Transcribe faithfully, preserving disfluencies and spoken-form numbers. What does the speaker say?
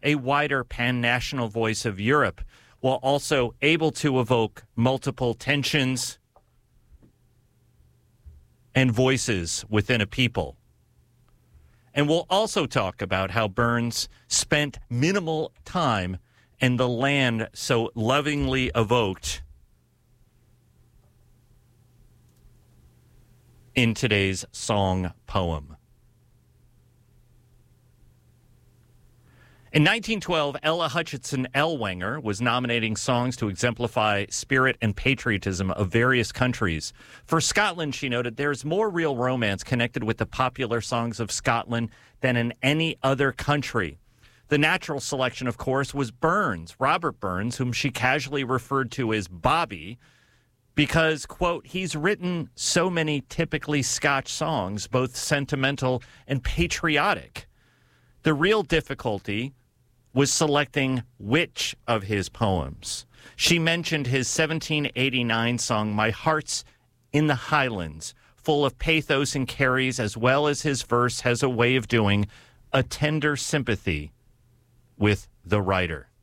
a wider pan-national voice of Europe, while also able to evoke multiple tensions and voices within a people. And we'll also talk about how Burns spent minimal time in the land so lovingly evoked in today's song poem. In nineteen twelve, Ella Hutchinson Ellwanger was nominating songs to exemplify spirit and patriotism of various countries. For Scotland, she noted, there's more real romance connected with the popular songs of Scotland than in any other country. The natural selection, of course, was Burns, Robert Burns, whom she casually referred to as Bobby, because, quote, he's written so many typically Scotch songs, both sentimental and patriotic. The real difficulty was selecting which of his poems. She mentioned his seventeen eighty-nine song, My Heart's in the Highlands, full of pathos and carries, as well as his verse has a way of doing, a tender sympathy with the writer.